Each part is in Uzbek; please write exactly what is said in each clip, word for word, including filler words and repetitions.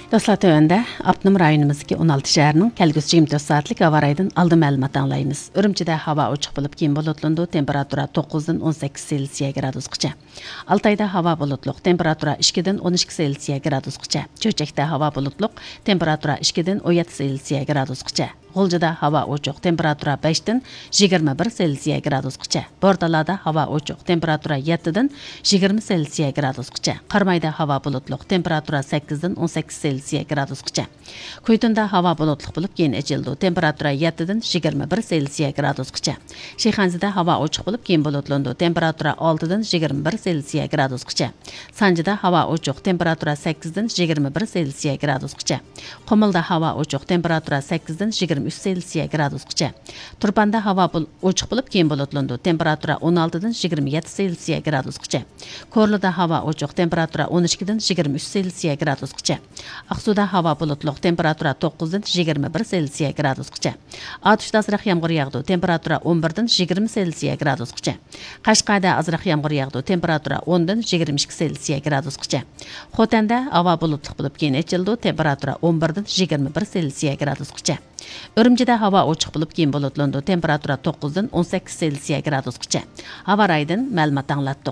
Dostlar tövəndə Apnım rayonumuzdaki on altı şəhərinin kəlgüsü yigirma dörd saatlik hava rayından aldı məlumat anlayınız. Ürümçidə hava uçuq bulub keyin bulutlandı, temperatura to'qqizdan o'n sakkiz Selsiya gradusgacha. Altayda hava bulutluq, temperatura ikkidan o'n ikki Selsiya gradusgacha. Cho'chakda hava bulutluq, temperatura ikkidan o'n yetti Selsiya gradusgacha. G'uljida hava uçuq, temperatura beshdan yigirma bir Selsiya gradusgacha. Bordalada hava uçuq, temperatura yettidan yigirma Selsiya gradusgacha. Qarmayda hava bulutluq, temperatura sakkizdan o'n sakkiz Selsiya gradusgacha. Kuytunda hava bulutluq bo'lib keyin echildi, temperatura yettidan yigirma bir Selsiya gradusgacha. Shayxonzada hava uçuq bo'lib keyin bulutlandi, temperatura oltidan yigirma bir Selsiya gradusgacha. Sanjida hava uçuq, temperatura sakkizdan yigirma bir Selsiya gradusgacha. Qumilda hava uçuq, temperatura sakkizdan yigirma üç Selsiya gradusgacha. Turpanda hava uçuq bo'lib keyin bulutlandi, temperatura o'n oltidan yigirma yetti Selsiya gradusgacha. Korluda hava uçuq, temperatura o'n ikkidan yigirma uch Selsiya gradusgacha. Aqsuda hava bulutluq, temperatura to'qqizdan yigirma bir Selsiya gradusgacha. Atishda azroq yomg'ir yog'di, temperatura o'n birdan yigirma Selsiya gradusgacha. Qashqarda azroq yomg'ir yog'di, temperatura o'ndan yigirma ikki Selsiya gradusgacha. Xotanda hava bulutluq bo'lib keyin echildi, temperatura o'n birdan yigirma bir Selsiya gradusgacha. Ürümchida hava uçuq bo'lib keyin bulutlandi, temperatura to'qqizdan o'n sakkiz Selsiya gradusgacha. Hava raydan ma'lumot anglatdik.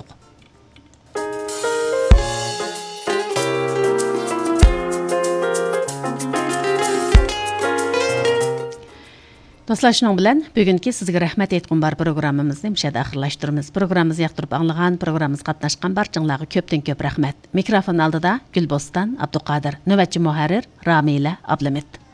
Dostlar, şunun bilan bugungi sizga rahmat aytqum bar programmamizni mishada oxirlashtiramiz. Programmamizni yoqtirib anglagan, programmamizga qatnashgan barchanglarga ko'pdan ko'p rahmat. Mikrofon oldida Gulbostan Abduqodir, navbatchi muharrir Ramila Ablamet.